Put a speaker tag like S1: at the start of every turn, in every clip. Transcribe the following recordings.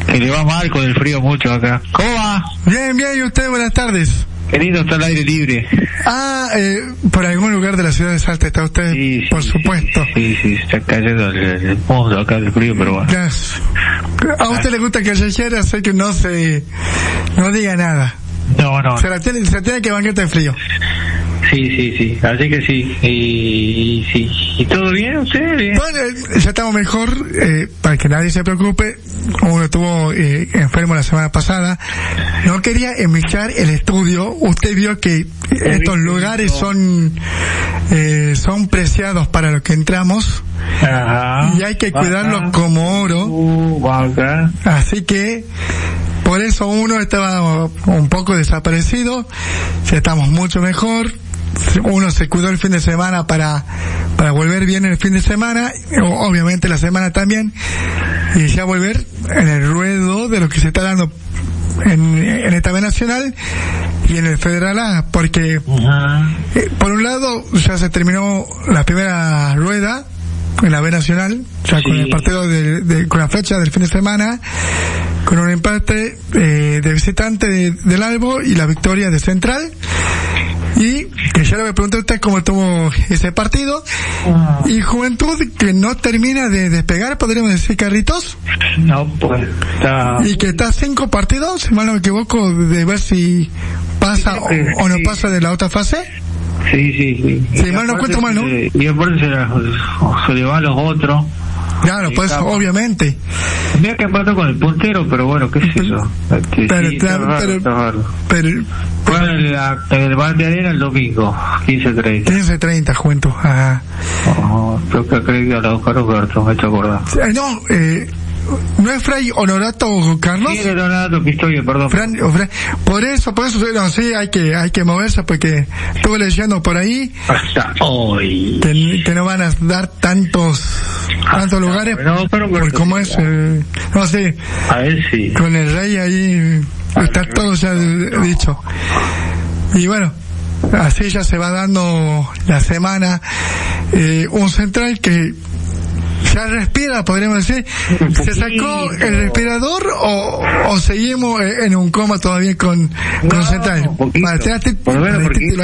S1: Que le va mal con el frío mucho acá. ¿Cómo va?
S2: Bien, bien, ¿y usted? Buenas tardes.
S1: Querido, está al aire libre.
S2: ¿Por algún lugar de la ciudad de Salta está usted?
S1: Sí,
S2: por supuesto.
S1: Sí, está cayendo el mundo acá del frío, pero bueno.
S2: A usted le gusta que ayer, así que no diga nada.
S1: No.
S2: Se tiene que banquete de frío.
S1: Sí, así que sí. ¿Y todo bien usted? Bien.
S2: Bueno, ya estamos mejor, para que nadie se preocupe. Uno estuvo enfermo la semana pasada. No quería emitir el estudio. Usted vio que estos lugares son preciados para los que entramos.
S1: Ajá.
S2: Y hay que cuidarlos como oro. Así que por eso uno estaba un poco desaparecido. Ya estamos mucho mejor. Uno se cuidó el fin de semana para volver bien el fin de semana, obviamente la semana también, y ya volver en el ruedo de lo que se está dando en esta B Nacional y en el Federal A, porque por un lado ya se terminó la primera rueda en la B Nacional, ya con el partido con la fecha del fin de semana, con un empate de visitante del Albo y la victoria de Central. Y que ya le pregunté a usted cómo estuvo ese partido. Y Juventud que no termina de despegar, podríamos decir, Carlitos.
S1: No, pues está...
S2: Y que está a 5 partidos, si mal no me equivoco, de ver si pasa o no pasa de la otra fase.
S1: Sí.
S2: Si mal no cuento mal, ¿no?
S1: Y aparte se le van los otros.
S2: Claro, pues obviamente.
S1: Mira que empató con el puntero, pero bueno, ¿qué es eso?
S2: Pero
S1: fue en el Bar de Arena el domingo, 15:30.
S2: 15:30, Juventud. Ajá.
S1: Creo que acredito a la Oscar Roberto, me he hecho acordar.
S2: ¿No es Fray Honorato Carlos?
S1: Sí, Honorato Pistoia, perdón.
S2: Por eso, no, sí, hay que moverse, porque estuve leyendo por ahí
S1: hasta hoy
S2: que no van a dar tantos lugares, por cómo es, no sé,
S1: a ver si
S2: con el Rey ahí está todo ya dicho. Y bueno, así ya se va dando la semana. Un Central que ya respira, podríamos decir. ¿Se sacó el respirador o seguimos en un coma todavía con Central?
S1: Por lo menos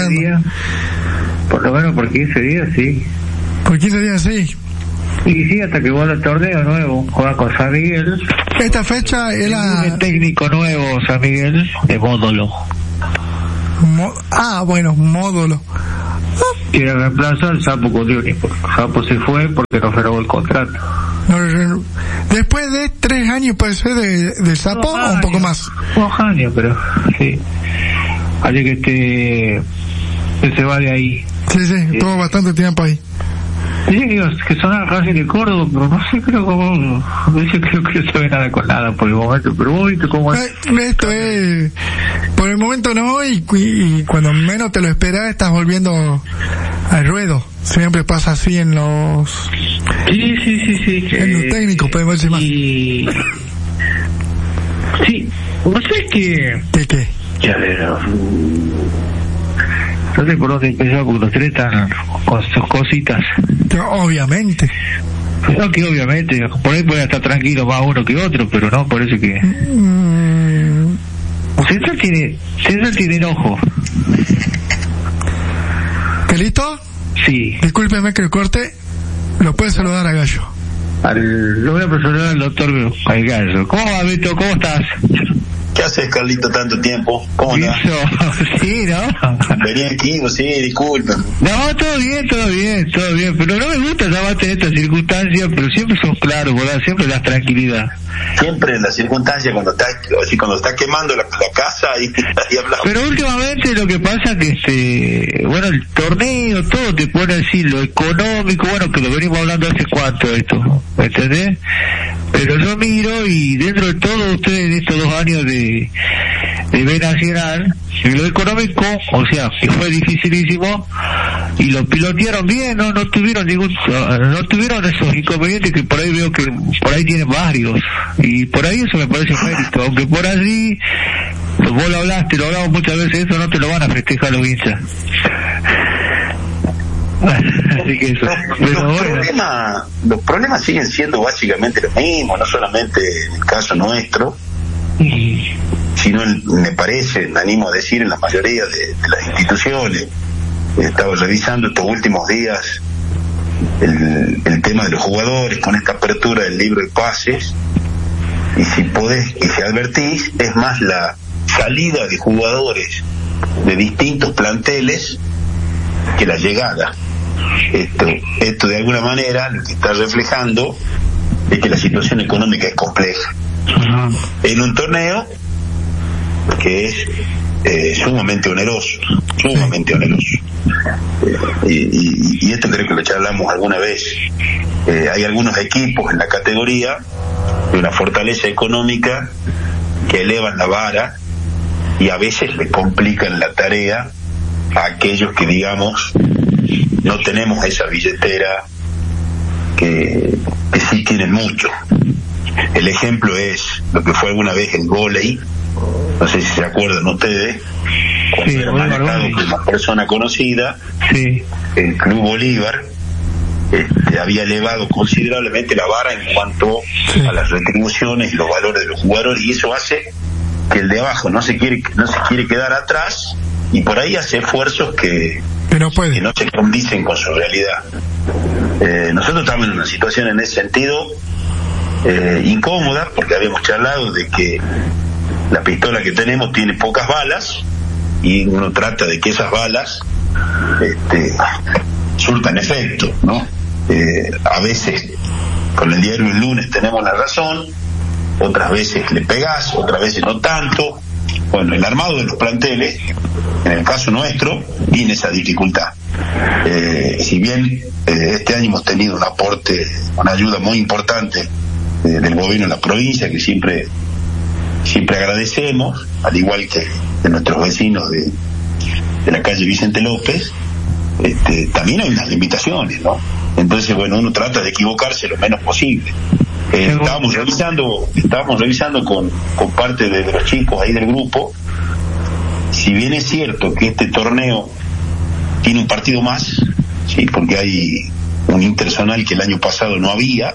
S1: por 15 días, sí.
S2: Por 15 días, sí.
S1: Y sí, hasta que vuelva el torneo nuevo, juega con San Miguel.
S2: Esta fecha era...
S1: El técnico nuevo, San Miguel, de Módulo.
S2: Módulo.
S1: Quiere reemplazar al Sapo Codioni, porque Sapo se fue porque no renovó el contrato.
S2: Después de 3 años, puede ser, del Sapo, o un poco más.
S1: 2 años, pero sí. Así que se va de ahí.
S2: Sí, tuvo bastante tiempo ahí.
S1: Dice que sonaba Racing de Córdoba, pero no sé, creo que no se ve nada con nada por el momento, pero vos viste cómo es.
S2: Esto es, por el momento no, y cuando menos te lo esperas estás volviendo al ruedo. Siempre pasa así en los...
S1: Sí.
S2: En los técnicos, podemos decir más.
S1: Sí, no sé qué...
S2: ¿De qué?
S1: Ya verás. No sé por dónde empezar, porque los 3 están con sus cositas.
S2: Obviamente.
S1: No, que obviamente, por ahí puede estar tranquilo más uno que otro, pero no, por eso que... Central tiene enojo.
S2: ¿Pelito?
S1: Sí.
S2: Discúlpeme que el corte, lo puede saludar a Gallo.
S1: Lo voy a saludar al doctor Gallo. ¿Cómo va, Beto? ¿Cómo estás?
S3: ¿Qué haces, Carlito, tanto tiempo? ¿Cómo andás?
S1: Sí, ¿no?
S3: Venía aquí, sí, disculpen.
S1: No, todo bien, pero no me gusta llamarte en estas circunstancias, pero siempre son claros, ¿verdad? Siempre das tranquilidad.
S3: Siempre en las circunstancias, cuando está quemando la casa, ahí hablamos.
S1: Pero últimamente lo que pasa es que el torneo, todo te pone así, lo económico, que lo venimos hablando hace cuánto esto, ¿entendés? Pero yo miro y dentro de todo ustedes en estos 2 años de B Nacional, lo económico, que fue dificilísimo, y lo pilotearon bien, no tuvieron esos inconvenientes que por ahí veo que por ahí tienen varios, y por ahí eso me parece un mérito, aunque por allí, vos lo hablamos muchas veces, eso no te lo van a festejar los hinchas. Así que eso.
S3: Los problemas siguen siendo básicamente los mismos, no solamente en el caso nuestro, sino me parece, me animo a decir, en la mayoría de las instituciones. Estaba revisando estos últimos días el tema de los jugadores con esta apertura del libro de pases, y si advertís, es más la salida de jugadores de distintos planteles que la llegada. Esto de alguna manera lo que está reflejando es que la situación económica es compleja en un torneo que es sumamente oneroso. Y esto creo que lo charlamos alguna vez. Hay algunos equipos en la categoría de una fortaleza económica que elevan la vara y a veces le complican la tarea a aquellos que, digamos, no tenemos esa billetera que sí tienen mucho. El ejemplo es lo que fue alguna vez el vóley, no sé si se acuerdan ustedes, cuando era manejado por una persona conocida, el Club Bolívar había elevado considerablemente la vara en cuanto a las retribuciones y los valores de los jugadores, y eso hace que el de abajo no se quiere quedar atrás, y por ahí hace esfuerzos que no se condicen con su realidad. Nosotros estamos en una situación en ese sentido incómoda, porque habíamos charlado de que la pistola que tenemos tiene pocas balas y uno trata de que esas balas surtan efecto, ¿no? A veces con el diario El Lunes tenemos la razón, otras veces le pegás, otras veces no tanto. Bueno, el armado de los planteles, en el caso nuestro, tiene esa dificultad. Si bien este año hemos tenido un aporte, una ayuda muy importante del gobierno de la provincia, que siempre agradecemos, al igual que de nuestros vecinos de la calle Vicente López, también hay unas limitaciones, ¿no? Entonces, bueno, uno trata de equivocarse lo menos posible. Estábamos revisando con parte de los chicos ahí del grupo, si bien es cierto que este torneo tiene un partido más, sí, porque hay un interzonal que el año pasado no había.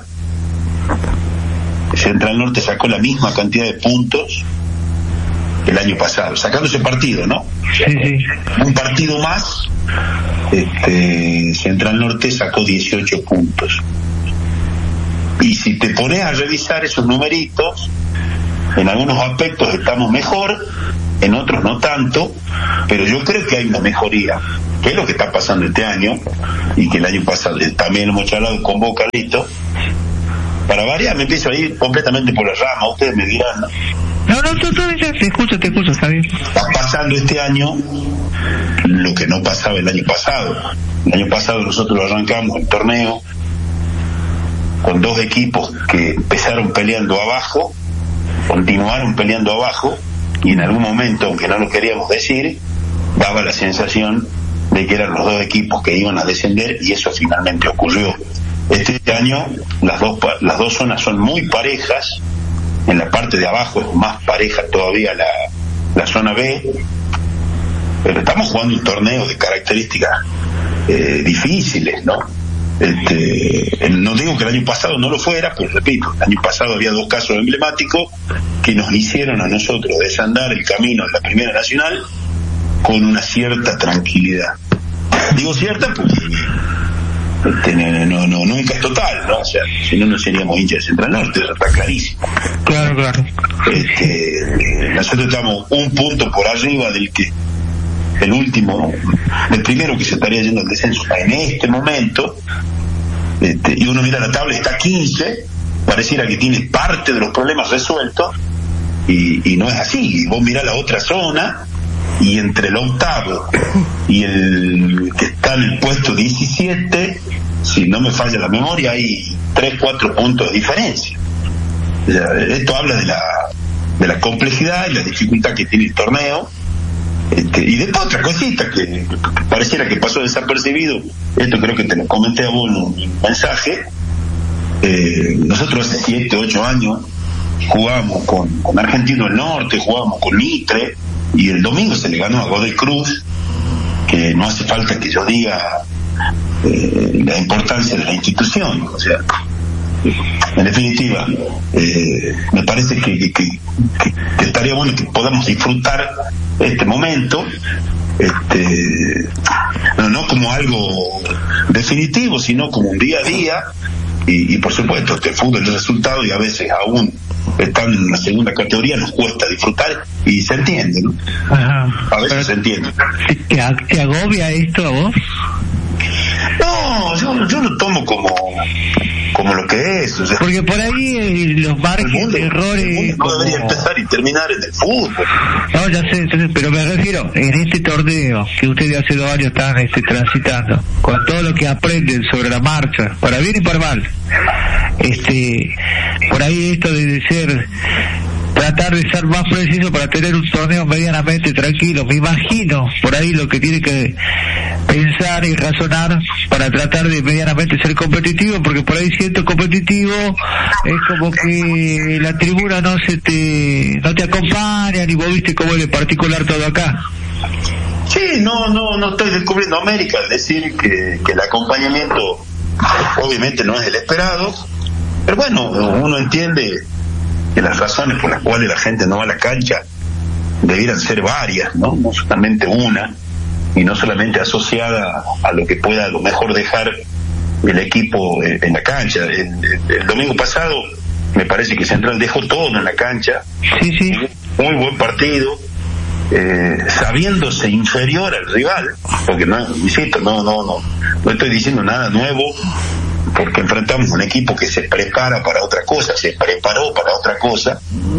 S3: Central Norte sacó la misma cantidad de puntos que el año pasado, sacando ese partido, ¿no?
S1: Sí.
S3: Un partido más, Central Norte sacó 18 puntos. Y si te pones a revisar esos numeritos, en algunos aspectos estamos mejor, en otros no tanto, pero yo creo que hay una mejoría, que es lo que está pasando este año, y que el año pasado también hemos charlado con vos, Carlito. Para variar, me empiezo a ir completamente por la rama, ustedes me dirán.
S1: No, tú ya te escucho, está bien.
S3: Está pasando este año lo que no pasaba el año pasado. El año pasado nosotros arrancamos el torneo con dos equipos que empezaron peleando abajo, continuaron peleando abajo, y en algún momento, aunque no lo queríamos decir, daba la sensación de que eran los dos equipos que iban a descender, y eso finalmente ocurrió. Este año las dos zonas son muy parejas. En la parte de abajo es más pareja todavía la zona B, pero estamos jugando un torneo de características difíciles, ¿no? No digo que el año pasado no lo fuera, pero repito, el año pasado había dos casos emblemáticos que nos hicieron a nosotros desandar el camino de la Primera Nacional con una cierta tranquilidad. Digo cierta porque nunca es total, ¿no? O sea, si no seríamos hinchas de Central Norte, eso está clarísimo.
S1: Claro.
S3: Nosotros estamos un punto por arriba del primero que se estaría yendo al descenso en este momento, y uno mira la tabla, está 15, pareciera que tiene parte de los problemas resueltos, y no es así. Vos mirás la otra zona, y entre el octavo y el que está en el puesto 17, si no me falla la memoria, hay 3-4 puntos de diferencia. O sea, esto habla de la complejidad y la dificultad que tiene el torneo. Y después otra cosita que pareciera que pasó desapercibido, esto creo que te lo comenté a vos en un mensaje. Nosotros hace 7-8 años jugábamos con Argentino del Norte, jugábamos con Mitre, y el domingo se le ganó a Godoy Cruz, que no hace falta que yo diga la importancia de la institución. O sea, en definitiva, me parece que estaría bueno que podamos disfrutar este momento, no como algo definitivo, sino como un día a día, y por supuesto el fútbol es el resultado, y a veces aún estando en la segunda categoría nos cuesta disfrutar, y se entiende, ¿no?
S1: Ajá.
S3: A veces se entiende.
S1: ¿Te agobia esto a vos?
S3: No, yo lo tomo como lo que es, o sea,
S1: porque por ahí los márgenes de errores
S3: el mundo no debería empezar y terminar en el fútbol.
S1: No, ya sé, pero me refiero en este torneo que ustedes hace 2 años están transitando, con todo lo que aprenden sobre la marcha, para bien y para mal, por ahí esto de tratar de ser más preciso para tener un torneo medianamente tranquilo. Me imagino por ahí lo que tiene que pensar y razonar para tratar de medianamente ser competitivo, porque por ahí siento competitivo es como que la tribuna no te acompaña, ni vos viste cómo es de particular todo acá.
S3: Sí, no estoy descubriendo América al decir que el acompañamiento obviamente no es el esperado, pero bueno, uno entiende que las razones por las cuales la gente no va a la cancha debieran ser varias, no solamente una, y no solamente asociada a lo que pueda a lo mejor dejar el equipo en la cancha. El domingo pasado me parece que Central dejó todo en la cancha.
S1: Sí.
S3: Muy buen partido, sabiéndose inferior al rival, porque no estoy diciendo nada nuevo, porque enfrentamos un equipo que se prepara para otra cosa, se preparó para otra cosa,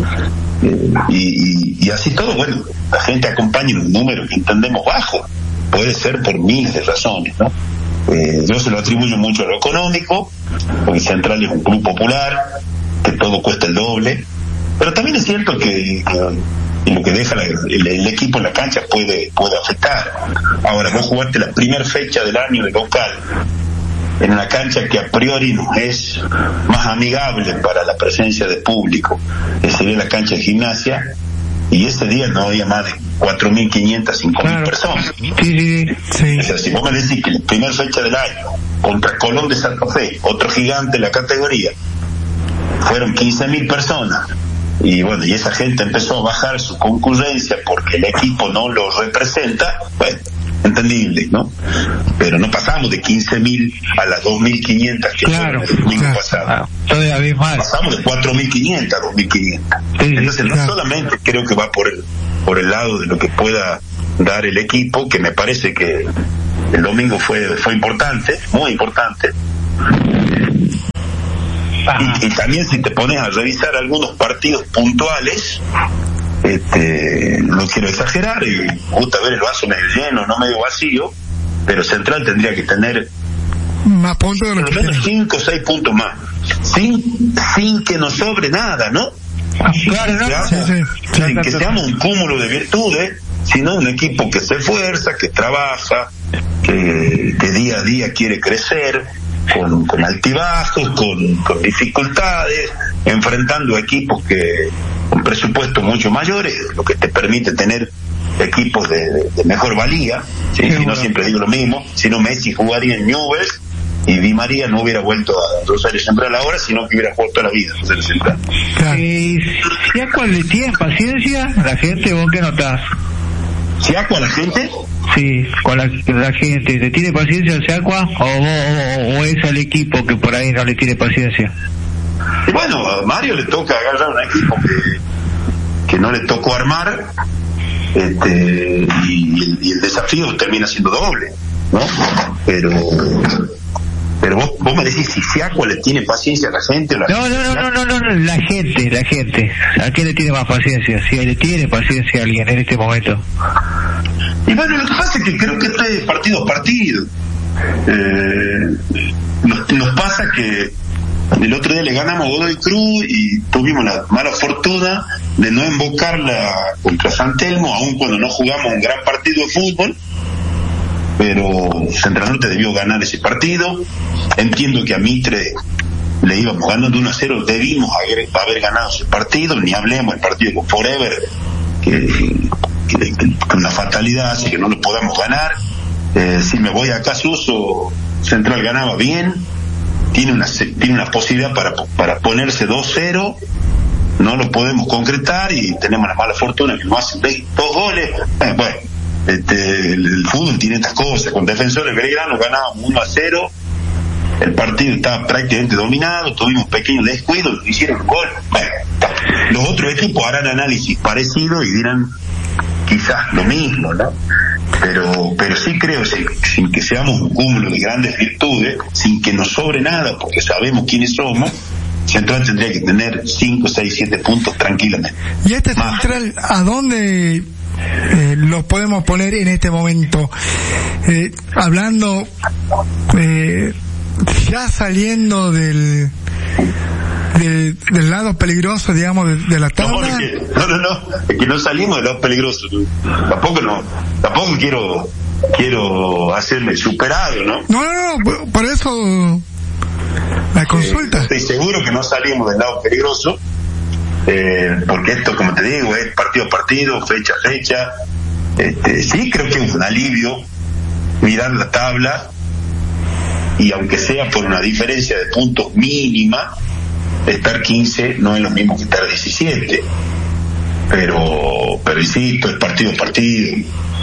S3: y así todo, bueno, la gente acompaña un número que entendemos bajo, puede ser por miles de razones, ¿no? Yo se lo atribuyo mucho a lo económico, porque Central es un club popular, que todo cuesta el doble, pero también es cierto que lo que deja el equipo en la cancha puede afectar. Ahora, vos jugaste la primera fecha del año de local en una cancha que a priori no es más amigable para la presencia de público, que sería la cancha de Gimnasia, y ese día no había más de 4.500, 5.000 personas.
S2: Sí.
S3: O sea, si vos me decís que la primera fecha del año contra Colón de Santa Fe, otro gigante de la categoría, fueron 15.000 personas, y bueno, y esa gente empezó a bajar su concurrencia porque el equipo no lo representa, bueno, entendible, ¿no? Pero no pasamos de 15.000 a las 2.500 que fueron el domingo pasado. Pasamos de 4.500 a 2.500. Entonces no solamente creo que va por el lado de lo que pueda dar el equipo, que me parece que el domingo fue importante, muy importante. Y también si te pones a revisar algunos partidos puntuales, no quiero exagerar, y me gusta ver el vaso medio lleno, no medio vacío, pero Central tendría que tener
S2: más puntos de lo
S3: por lo menos 5 o 6 puntos más, sin que nos sobre nada, ¿no? Sin que seamos un cúmulo de virtudes, sino un equipo que se esfuerza, que trabaja, que día a día quiere crecer, con altibajos, con dificultades, enfrentando equipos con presupuestos mucho mayores, lo que te permite tener equipos de mejor valía, ¿sí? Si no, siempre digo lo mismo, si no, Messi jugaría en Newell's y Di María no hubiera vuelto a Rosario Central ahora, sino que hubiera jugado toda la vida en Rosario Central.
S1: ¿Si Aqua le tiene paciencia la gente, vos qué notás?
S3: ¿Si Aqua la gente?
S1: Sí, con la gente, ¿le tiene paciencia al Aqua o es al equipo que por ahí no le tiene paciencia?
S3: Y bueno, a Mario le toca agarrar un equipo que no le tocó armar, y el desafío termina siendo doble, ¿no? Pero vos me decís si Aqua le tiene paciencia a la gente o la
S1: No, la gente. ¿A quién le tiene más paciencia? Si le tiene paciencia a alguien en este momento.
S3: Y bueno, lo que pasa es que creo que esto es partido a partido. Nos pasa que el otro día le ganamos a Godoy Cruz y tuvimos la mala fortuna de no invocarla contra San Telmo, aun cuando no jugamos un gran partido de fútbol, pero Central Norte debió ganar ese partido. Entiendo que a Mitre le íbamos ganando 1-0, debimos haber ganado ese partido, ni hablemos del partido con Forever, que una fatalidad hace que no lo podamos ganar. Si me voy a Casuso, Central ganaba bien, tiene una posibilidad para ponerse 2-0, no lo podemos concretar y tenemos la mala fortuna que nos hacen 2 goles. Bueno, el fútbol tiene estas cosas. Con Defensores Belgrano ganábamos 1-0, el partido estaba prácticamente dominado, tuvimos pequeños descuidos, nos hicieron un gol. Bueno, los otros equipos harán análisis parecidos y dirán quizás lo mismo, ¿no? Pero sí creo, sin que seamos un cúmulo de grandes virtudes, sin que nos sobre nada, porque sabemos quiénes somos, Central tendría que tener 5, 6, 7 puntos tranquilamente.
S2: ¿Y este Central a dónde lo podemos poner en este momento? Hablando, ya saliendo del lado peligroso, digamos, de la tabla.
S3: No, es que no salimos del lado peligroso. Tampoco quiero hacerme superado, ¿no?
S2: No, por eso la consulta.
S3: Estoy seguro que no salimos del lado peligroso, porque esto, como te digo, es partido a partido, fecha a fecha. Sí, creo que es un alivio mirar la tabla, y aunque sea por una diferencia de puntos mínima, estar 15 no es lo mismo que estar 17, pero insisto, es partido a partido.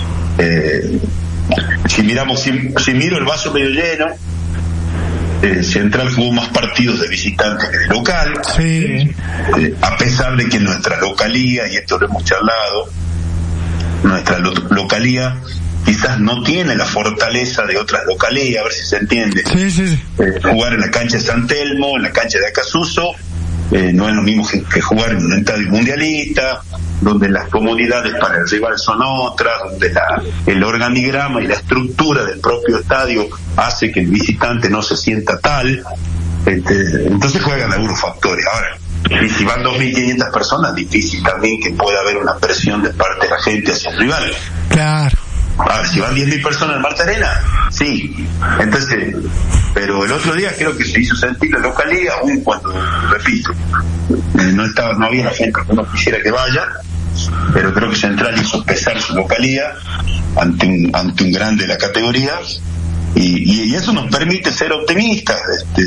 S3: Si miro el vaso medio lleno, Central jugó más partidos de visitante que de local.
S2: Sí.
S3: A pesar de que nuestra localía, y esto lo hemos charlado, nuestra localía quizás no tiene la fortaleza de otras localías, a ver si se entiende.
S2: Sí.
S3: Jugar en la cancha de San Telmo, en la cancha de Acasuso, no es lo mismo que jugar en un estadio mundialista, donde las comodidades para el rival son otras, donde el organigrama y la estructura del propio estadio hace que el visitante no se sienta tal. Entonces juegan algunos factores. Ahora, y si van 2.500 personas, difícil también que pueda haber una presión de parte de la gente hacia el rival.
S2: Claro.
S3: A ver, si van 10.000 personas en Marta Arena, sí. Entonces, pero el otro día creo que se hizo sentir la localía, aún cuando, repito, no había la gente que uno quisiera que vaya, pero creo que Central hizo pesar su localía ante un grande de la categoría, y eso nos permite ser optimistas.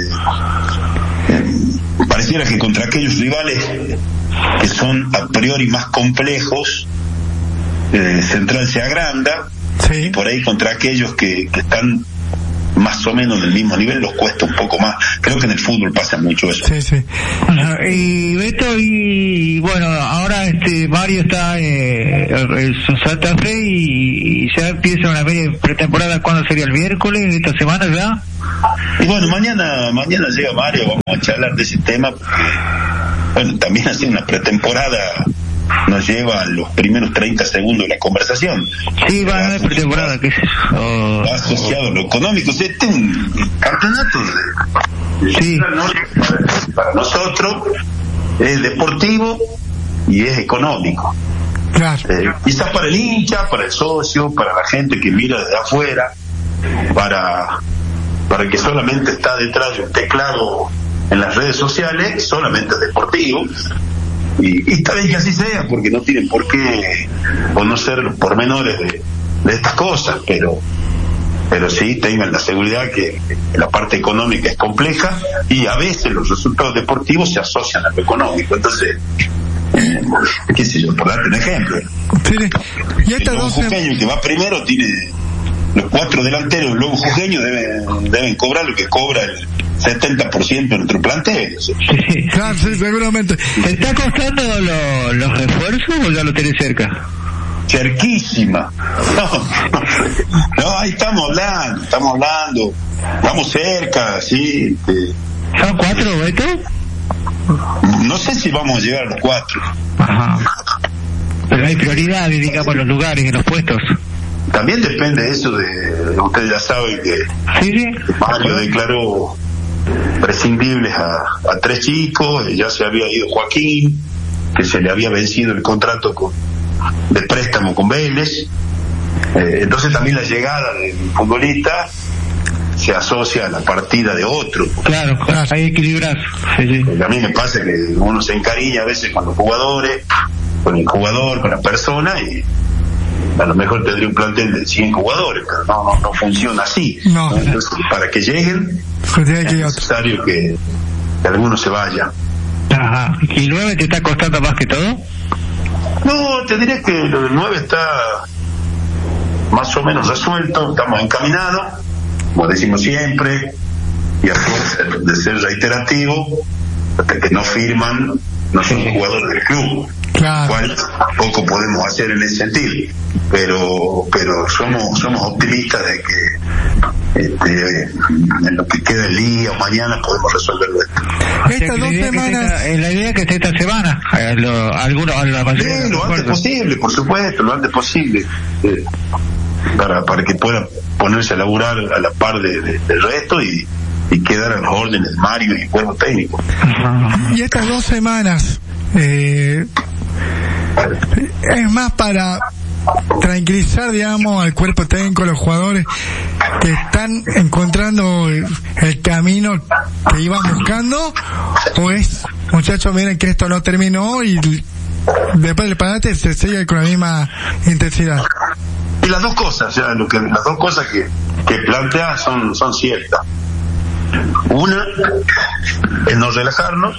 S3: Pareciera que contra aquellos rivales que son a priori más complejos, Central se agranda.
S2: Sí.
S3: Y por ahí contra aquellos que están más o menos del mismo nivel los cuesta un poco más. Creo que en el fútbol pasa mucho eso.
S2: Sí.
S1: Y Beto, y bueno, ahora Mario está en Santa Fe y ya empieza una pretemporada. ¿Cuándo sería? ¿El miércoles? ¿Esta semana ya?
S3: Y bueno, mañana llega Mario, vamos a charlar de ese tema, porque, bueno, también hace una pretemporada nos lleva a los primeros 30 segundos de la conversación.
S1: Sí, va a haber pretemporada, ¿qué es eso?
S3: Va asociado a lo económico. Este es un campeonato
S1: sí.
S3: Para nosotros es deportivo y es económico.
S2: Claro.
S3: Quizás para el hincha, para el socio, para la gente que mira desde afuera, para el que solamente está detrás de un teclado en las redes sociales, solamente es deportivo. Y está bien que así sea, porque no tienen por qué conocer los pormenores de estas cosas, pero sí tengan la seguridad que la parte económica es compleja y a veces los resultados deportivos se asocian a lo económico. Entonces, qué sé yo, por darte un ejemplo,
S2: sí. Y
S3: el Lobo Jujeño que va primero tiene los 4 delanteros del Lobo Jujeño deben cobrar lo que cobra el 70% de nuestro plantel.
S1: Sí.
S2: Claro, sí, seguramente.
S1: ¿Te está costando los refuerzos o ya lo tenés cerca?
S3: Cerquísima. No, ahí estamos hablando. Vamos cerca, sí.
S1: ¿Son 4, Beto?
S3: No sé si vamos a llegar a los 4.
S1: Ajá. Pero hay prioridades, digamos, en los lugares, en los puestos.
S3: También depende de eso ustedes ya saben que
S1: sí.
S3: Mario declaró prescindibles a 3 chicos, ya se había ido Joaquín, que se le había vencido el contrato de préstamo con Vélez, entonces también la llegada del futbolista se asocia a la partida de otro.
S1: Claro, hay que equilibrar. Sí.
S3: A mí me pasa que uno se encariña a veces con los jugadores, con el jugador, con la persona, y a lo mejor tendría un plantel de 100 jugadores, pero no funciona así.
S2: No.
S3: Entonces, para que lleguen, es necesario que algunos se vayan.
S1: Ajá. ¿Y 9 te está costando más que todo?
S3: No, te diré que lo del 9 está más o menos resuelto, estamos encaminados, como decimos siempre, y a fuerza de ser reiterativo, hasta que no firman, no son jugadores del club.
S2: Claro.
S3: Cual poco podemos hacer en ese sentido, pero somos optimistas de que en lo que queda el día o mañana podemos resolverlo esto.
S2: Estas 2 semanas
S1: la idea que esté esta semana la mayoría,
S3: lo antes posible, por supuesto, lo antes posible, para que pueda ponerse a laburar a la par del resto y quedar a las órdenes de Mario y el cuerpo técnico.
S2: Y estas 2 semanas es más para tranquilizar, digamos, al cuerpo técnico, los jugadores que están encontrando el camino que iban buscando, o es, muchachos, miren que esto no terminó y después del parate se sigue con la misma intensidad?
S3: Y las dos cosas, las dos cosas que plantea son ciertas. Una es no relajarnos,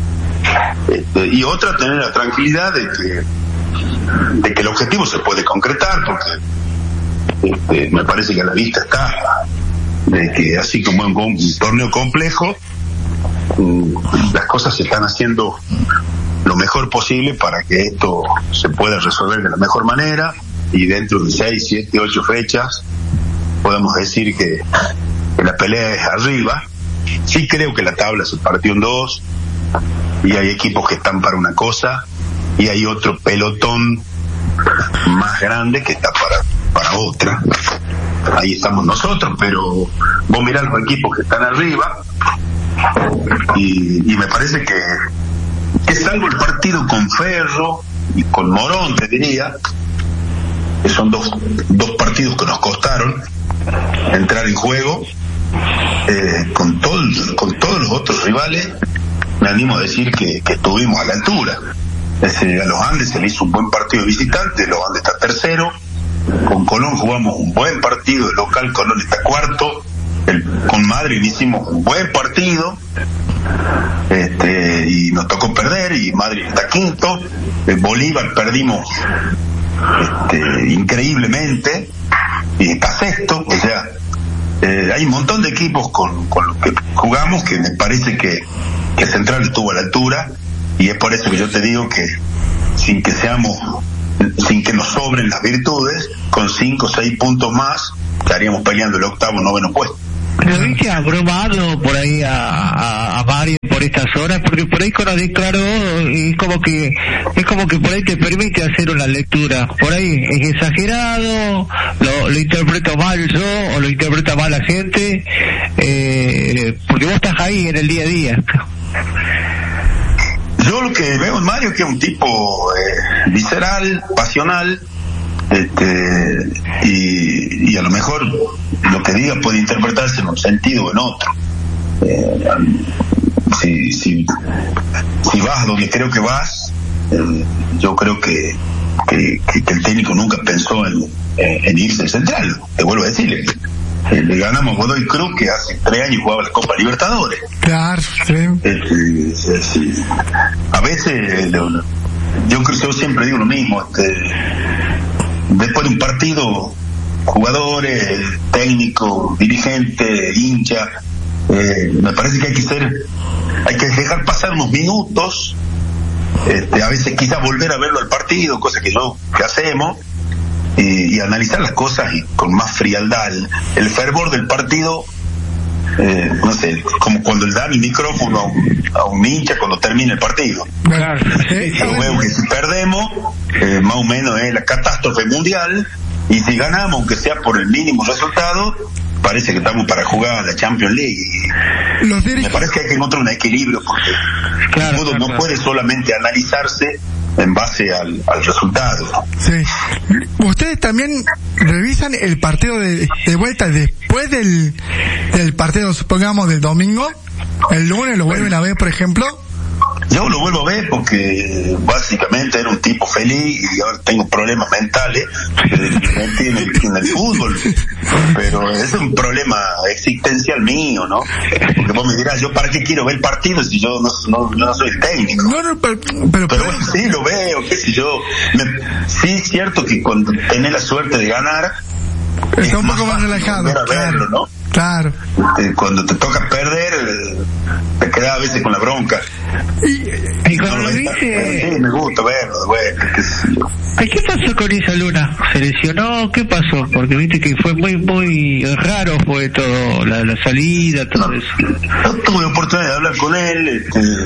S3: y otra tener la tranquilidad de que el objetivo se puede concretar, porque me parece que a la vista está de que así como en un torneo complejo, las cosas se están haciendo lo mejor posible para que esto se pueda resolver de la mejor manera, y dentro de 6, 7, 8 fechas podemos decir que la pelea es arriba. Sí creo que la tabla se partió en 2 y hay equipos que están para una cosa y hay otro pelotón más grande que está para otra. Ahí estamos nosotros, pero vos mirás los equipos que están arriba y me parece que salvo el partido con Ferro y con Morón, te diría, que son dos partidos que nos costaron entrar en juego, con todos los otros rivales me animo a decir que estuvimos a la altura. A los Andes se le hizo un buen partido de visitante, los Andes está tercero, con Colón jugamos un buen partido de local, Colón está cuarto, con Madrid hicimos un buen partido, y nos tocó perder, y Madrid está quinto, Bolívar perdimos increíblemente y está sexto. O sea, hay un montón de equipos con los que jugamos que me parece que Central estuvo a la altura, y es por eso que yo te digo que sin que nos sobren las virtudes, con 5 o 6 puntos más estaríamos peleando el 8º, 9º puesto.
S1: ¿Pero viste abrumado por ahí a Mario por estas horas? Porque por ahí cuando declaró es como que por ahí te permite hacer una lectura. Por ahí es exagerado, lo interpreto mal yo o lo interpreta mal la gente, porque vos estás ahí en el día a día.
S3: Yo lo que veo en Mario es que es un tipo visceral, pasional, y a lo mejor lo que diga puede interpretarse en un sentido o en otro. Si vas donde creo que vas, yo creo que el técnico nunca pensó en irse de Central. Te vuelvo a decirle, le ganamos a Godoy Cruz, que hace 3 años jugaba la Copa Libertadores.
S2: Claro, sí.
S3: A veces yo siempre digo lo mismo, después de un partido, jugadores, técnico, dirigente, hincha, me parece que hay que dejar pasar unos minutos, a veces quizás volver a verlo al partido, cosa que hacemos, y analizar las cosas con más frialdad. El fervor del partido, no sé, como cuando le dan el micrófono a un hincha cuando termina el partido.
S1: Claro.
S3: Yo veo que si perdemos, más o menos es la catástrofe mundial, y si ganamos, aunque sea por el mínimo resultado, parece que estamos para jugar a la Champions League. Me parece que hay que encontrar un equilibrio, porque el fútbol no puede solamente analizarse en base al resultado.
S2: Sí. ¿Ustedes también revisan el partido de vuelta después del partido, supongamos, del domingo? ¿El lunes lo vuelven a ver, por ejemplo?
S3: Yo lo vuelvo a ver porque básicamente era un tipo feliz y ahora tengo problemas mentales en el fútbol, pero es un problema existencial mío, ¿no? Porque vos me dirás, yo para qué quiero ver partidos si yo no soy el técnico. Pero bueno, sí lo veo, qué sé yo. Sí es cierto que cuando tenés la suerte de ganar
S2: está un poco más relajado,
S3: claro, verlo, ¿no?
S2: Claro.
S3: Cuando te toca perder, te quedas a veces con la bronca.
S1: Y cuando lo viste...
S3: Sí, me gusta verlo, bueno.
S1: ¿Qué pasó con Isa Luna? ¿Se lesionó? ¿Qué pasó? Porque viste que fue muy raro, fue todo, la salida, todo eso.
S3: No tuve oportunidad de hablar con él,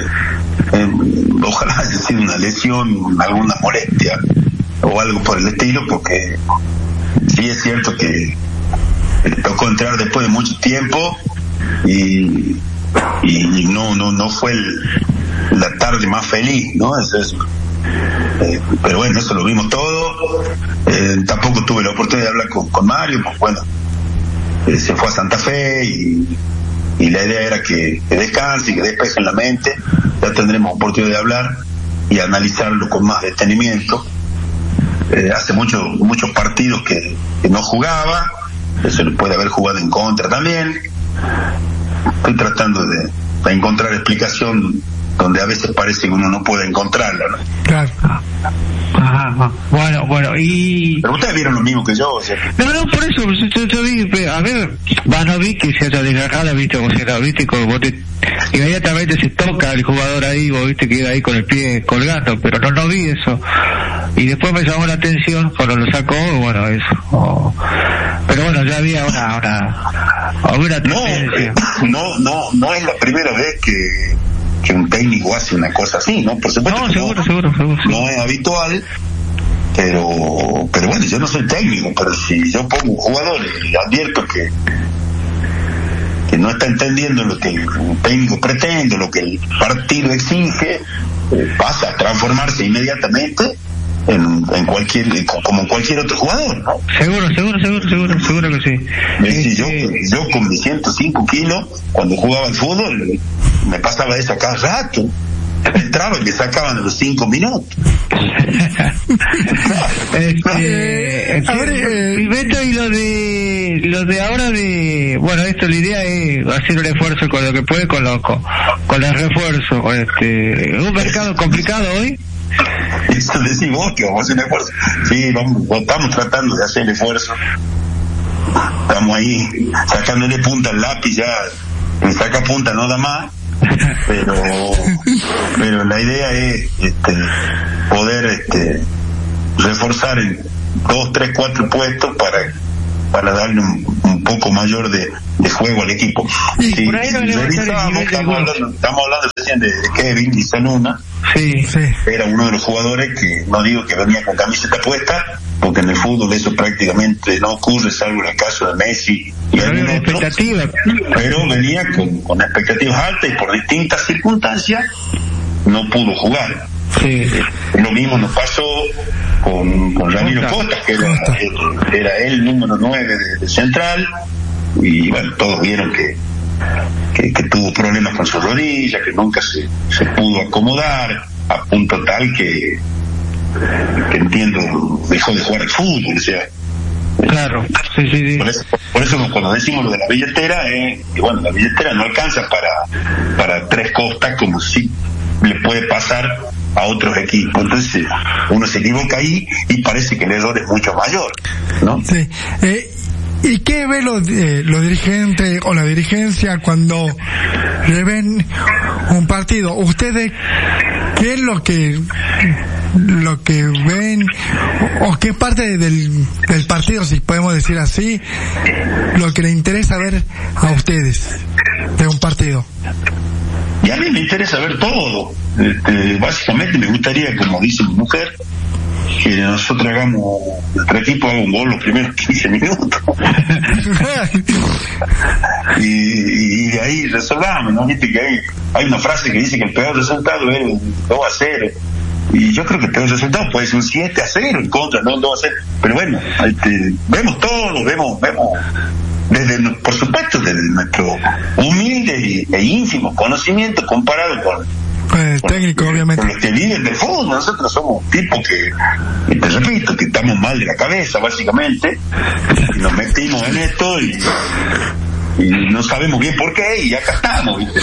S3: ojalá haya sido una lesión, alguna molestia o algo por el estilo, porque sí es cierto que le tocó entrar después de mucho tiempo y no fue la tarde más feliz, ¿no? Pero bueno, eso lo vimos todo. Tampoco tuve la oportunidad de hablar con Mario, pues bueno, se fue a Santa Fe y la idea era que descanse y que despejen la mente. Ya tendremos oportunidad de hablar y analizarlo con más detenimiento. Hace muchos partidos que no jugaba, eso le puede haber jugado en contra también. Estoy tratando de encontrar explicación donde a veces parece que uno no puede encontrarla, ¿no?
S2: Claro.
S1: Ajá. Bueno, y...
S3: Pero ustedes vieron lo mismo que yo, o sea.
S1: No, por eso, yo vi, a ver, no vi que se haya desgarrado, viste, como si era, viste, como vos inmediatamente se toca el jugador ahí, vos viste, queda ahí con el pie colgando, pero no vi eso. Y después me llamó la atención cuando lo sacó, bueno, eso. Pero bueno, ya había una tendencia.
S3: No es la primera vez que un técnico hace una cosa así, ¿no? Por supuesto.
S1: No, seguro.
S3: No es habitual, pero bueno, yo no soy técnico, pero si yo pongo un jugador y advierto que no está entendiendo lo que un técnico pretende, lo que el partido exige, pasa a transformarse inmediatamente en cualquier otro jugador, ¿no?
S1: Seguro que sí.
S3: Yo con mis 105 kilos, cuando jugaba al fútbol, me pasaba eso a cada rato. Entraba y me sacaban a los 5 minutos.
S1: Y Beto, y lo de ahora bueno, esto, la idea es hacer un esfuerzo con lo que puede, con el refuerzo. Un mercado complicado hoy.
S3: Eso decís vos, que vamos a hacer un esfuerzo. Sí, estamos tratando de hacer el esfuerzo. Estamos ahí sacándole punta al lápiz, ya me saca punta, no da más. Pero la idea es poder reforzar en 2, 3, 4 puestos para darle un poco mayor de juego al equipo. Sí, estamos hablando recién de Kevin y Luna.
S1: Sí.
S3: Era uno de los jugadores que, no digo que venía con camiseta puesta, porque en el fútbol eso prácticamente no ocurre, salvo en el caso de Messi y algún otro, pero venía con expectativas altas y por distintas circunstancias no pudo jugar.
S1: Sí.
S3: Lo mismo nos pasó con Ramiro Costa, que era el número 9 de Central, y bueno, todos vieron que tuvo problemas con su rodilla, que nunca se pudo acomodar, a punto tal que entiendo dejó de jugar al fútbol, o sea.
S1: Claro, sí.
S3: Por eso cuando decimos lo de la billetera, que bueno, la billetera no alcanza para Tres Costas, como si le puede pasar a otros equipos. Entonces uno se equivoca ahí y parece que el error es mucho mayor, ¿no?
S2: Sí. ¿Y qué ve los dirigentes o la dirigencia cuando le ven un partido? ¿Ustedes qué es lo que ven o qué parte del partido, si podemos decir así, lo que le interesa ver a ustedes de un partido?
S3: Y a mí me interesa ver todo. Básicamente me gustaría, como dice mi mujer, que nosotros nuestro equipo haga un gol los primeros 15 minutos. y de ahí resolvamos, ¿no? Viste que hay una frase que dice que el peor resultado es 2-0. Y yo creo que el peor resultado puede ser un 7-0 en contra, no un 2-0. Pero bueno, vemos todo, vemos por supuesto, desde nuestro humilde e ínfimo conocimiento comparado
S2: El técnico, obviamente.
S3: Con los que viven del fútbol. Nosotros somos tipos que, te repito, que estamos mal de la cabeza, básicamente, y nos metimos en esto y no sabemos bien por qué, y acá estamos, ¿viste?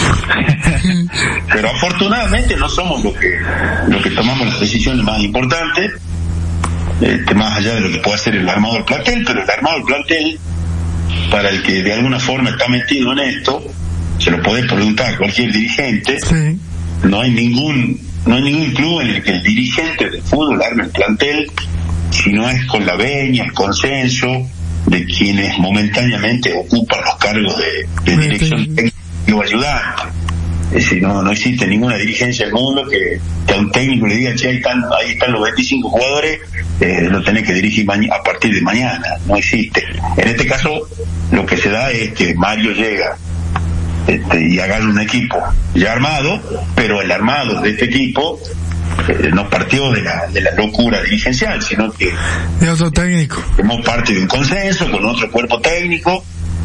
S3: Pero afortunadamente no somos los que tomamos las decisiones más importantes, más allá de lo que pueda hacer el armado del plantel, pero el armado del plantel, para el que de alguna forma está metido en esto, se lo puede preguntar a cualquier dirigente.
S2: Sí.
S3: No hay ningún club en el que el dirigente de fútbol arme el plantel si no es con la veña, el consenso de quienes momentáneamente ocupan los cargos de dirección técnica o ayudante. Es decir, no existe ninguna dirigencia del mundo que a un técnico le diga, che, ahí están los 25 jugadores, lo tenés que dirigir a partir de mañana. No existe. En este caso, lo que se da es que Mario llega y agarra un equipo ya armado, pero el armado de este equipo no partió de la locura dirigencial, sino que
S2: de otro técnico.
S3: Somos parte de un consenso con otro cuerpo técnico.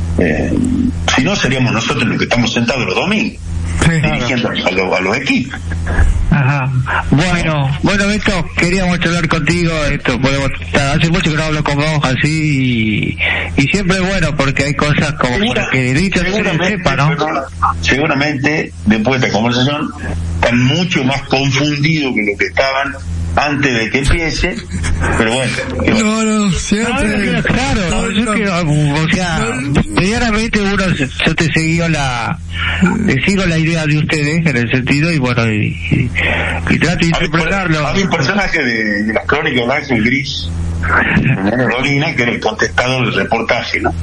S3: Si no, seríamos nosotros los que estamos sentados los domingos, dirigiendo a los equipos.
S1: Ajá. Bueno, Beto, queríamos charlar contigo. Hace mucho que no hablo con vos así, y siempre es bueno porque hay cosas como para que dicho se sepa, ¿no?
S3: Seguramente después de esta conversación están mucho más confundidos que lo que estaban antes de que empiece, pero bueno.
S2: No, siempre.
S1: Claro, o sea, medianamente yo te sigo la idea de ustedes en el sentido, y bueno, y trato de interpretarlo.
S3: Había un personaje de las crónicas de Ángel Gris, Dolina, que era el contestador del reportaje, ¿no?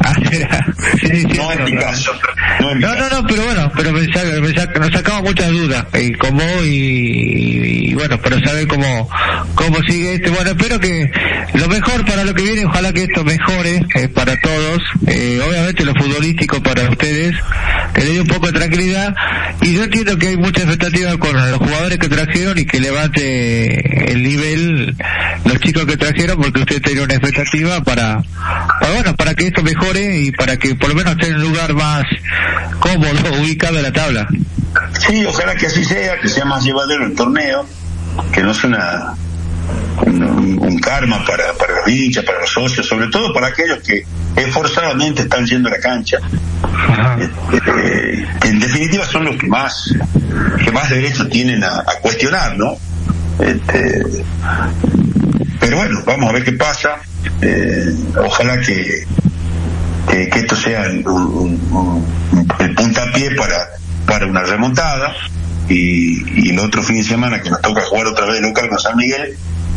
S1: Sí,
S3: no en mi caso.
S1: No, pero bueno, nos sacamos muchas dudas con vos, y bueno, pero saber cómo sigue bueno, espero que lo mejor para lo que viene, ojalá que esto mejore para todos, obviamente lo futbolístico para ustedes, que le dé un poco de tranquilidad, y yo entiendo que hay mucha expectativa con los jugadores que trajeron, y que levante el nivel los chicos que trajeron, porque usted tiene una expectativa para que esto mejore, y para que por lo menos esté en un lugar más cómodo, ubicado en la tabla.
S3: Sí, ojalá que así sea, que sea más llevadero el torneo, que no sea un karma para los hinchas, para los socios, sobre todo para aquellos que esforzadamente están yendo a la cancha, que en definitiva son los que más derecho tienen a cuestionar, ¿no? Pero bueno, vamos a ver qué pasa. Ojalá que esto sea el puntapié para una remontada, y el otro fin de semana que nos toca jugar otra vez local con San Miguel,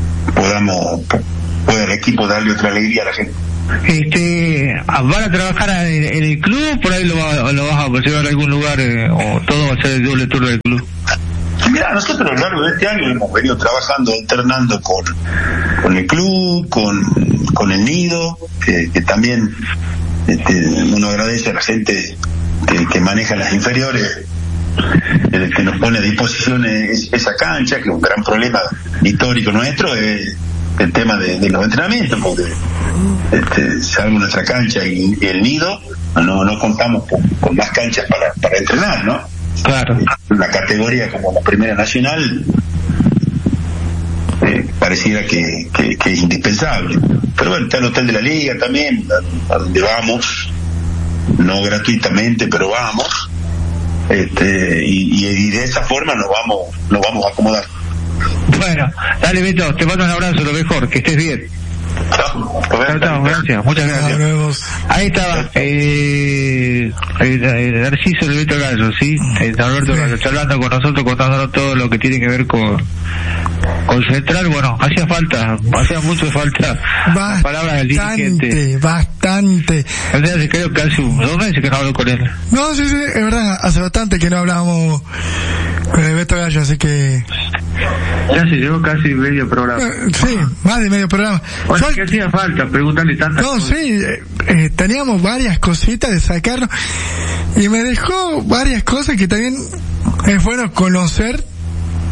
S3: pueda el equipo darle otra alegría a la gente.
S1: ¿Van a trabajar en el club? ¿Por ahí lo vas a llevar a algún lugar, o todo va a ser el doble turno del club?
S3: Mira, nosotros a lo largo de este año hemos venido trabajando, alternando con el club, con el nido, que también uno agradece a la gente que maneja las inferiores, que nos pone a disposición esa cancha, que es un gran problema histórico nuestro, es el tema de los entrenamientos, porque salvo nuestra cancha y el nido, no contamos con más canchas para entrenar, ¿no?
S1: Claro.
S3: Una categoría como la Primera Nacional pareciera que es indispensable. Pero bueno, está el Hotel de la Liga también, a donde vamos, no gratuitamente, pero vamos, y de esa forma nos vamos a acomodar.
S1: Bueno, dale, Beto, te mando un abrazo, lo mejor, que estés bien. Chao, gracias, muchas gracias. Ahí estaba Narciso el Beto Gallo, ¿sí? Alberto Gallo, charlando con nosotros, contándonos todo lo que tiene que ver con Central. Bueno, hacía mucho falta palabras del dirigente.
S2: Bastante.
S1: O sea, creo que hace 2 meses que no hablo con él.
S2: No, sí, es verdad, hace bastante que no hablábamos con el Beto Gallo, así que
S1: ya se llevó casi medio programa.
S2: Sí, más de medio programa.
S1: Bueno, ¿qué hacía falta? Preguntarle tantas cosas.
S2: No, sí, teníamos varias cositas de sacarnos, y me dejó varias cosas que también es bueno conocer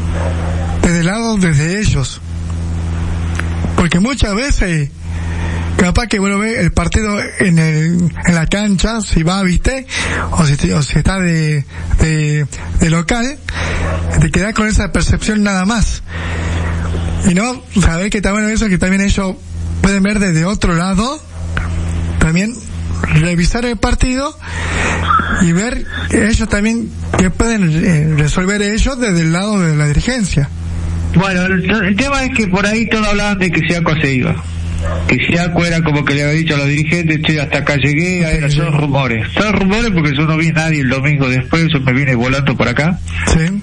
S2: desde ellos, porque muchas veces capaz que bueno ve el partido en la cancha, si va, viste, o si está de local, te quedás con esa percepción nada más. Y no, saber que está bueno eso, que también ellos pueden ver desde otro lado, también revisar el partido y ver ellos también que pueden resolver ellos desde el lado de la dirigencia.
S1: Bueno, el tema es que por ahí todos hablaban de que Siaco se iba. Que Siaco era como que le había dicho a los dirigentes, che, hasta acá llegué, son rumores. Son rumores porque yo no vi a nadie el domingo después, yo me vine volando por acá.
S2: Sí.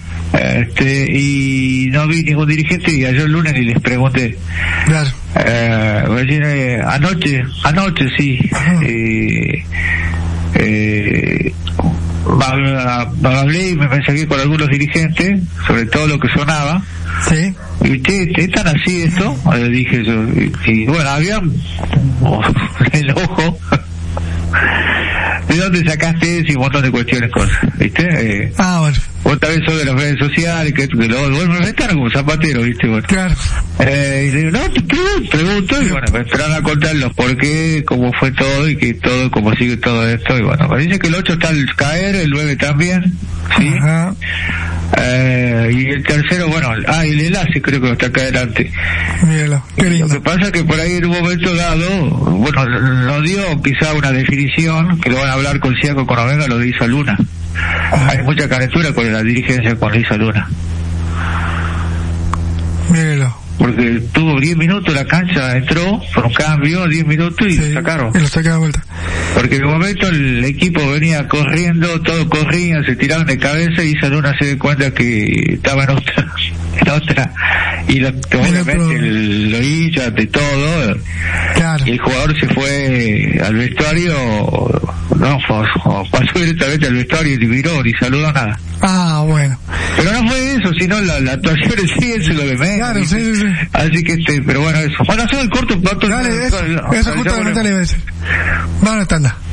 S1: Y no vi ningún dirigente y ayer el lunes ni les pregunté.
S2: Claro.
S1: Anoche sí. Hablé y me mensajeé con algunos dirigentes sobre todo lo que sonaba.
S2: Sí.
S1: Y ¿están así esto? Dije yo. Y bueno, había el ojo. ¿De dónde sacaste eso? Y un montón de cuestiones, cosas, ¿viste?
S2: Bueno.
S1: Vos también sos de las redes sociales, que lo me restaron como zapatero, ¿viste? Bueno.
S2: Claro.
S1: Y le digo, no, te pregunto, y bueno, me esperaron a contar los por qué, cómo fue todo, y que todo, cómo sigue todo esto, y bueno, me dice que el 8 está al caer, el 9 también, ¿sí?
S2: Ajá.
S1: Y el tercero, bueno, el enlace creo que está acá adelante.
S2: Míralo, qué lindo.
S1: Lo que pasa es que por ahí en un momento dado, bueno, lo dio quizá una definición, que lo van a hablar con Siaco cuando venga, lo de Isa Luna. Hay mucha calentura con la dirigencia con Isa Luna.
S2: Míralo.
S1: Porque tuvo 10 minutos la cancha, entró por un cambio, 10 minutos y lo sacaron.
S2: Y lo sacaron de vuelta.
S1: Porque en un momento el equipo venía corriendo, todos corrían, se tiraban de cabeza y Isa Luna se dio cuenta que estaba en otra. Y obviamente lo hizo de todo.
S2: Claro.
S1: Y el jugador se fue al vestuario, pasó directamente al vestuario y miró ni saludó nada.
S2: Bueno.
S1: Pero no fue eso, sino la actuación en sí, eso es lo de menos.
S2: Claro, sí.
S1: Así que pero bueno, eso. Bueno, hacer el corto.
S2: Dale, eso justamente le iba a decir. Vamos a estar.